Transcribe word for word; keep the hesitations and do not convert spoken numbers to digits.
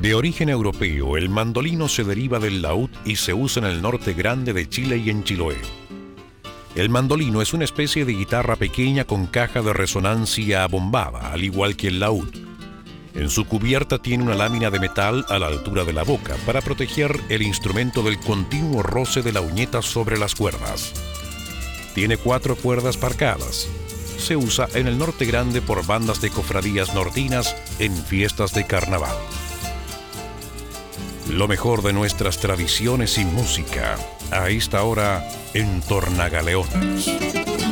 De origen europeo, el mandolino se deriva del laúd y se usa en el norte grande de Chile y en Chiloé. El mandolino es una especie de guitarra pequeña con caja de resonancia abombada, al igual que el laúd. En su cubierta tiene una lámina de metal a la altura de la boca para proteger el instrumento del continuo roce de la uñeta sobre las cuerdas. Tiene cuatro cuerdas parcadas. Se usa en el norte grande por bandas de cofradías nortinas en fiestas de carnaval. Lo mejor de nuestras tradiciones y música, a esta hora en Tornagaleones.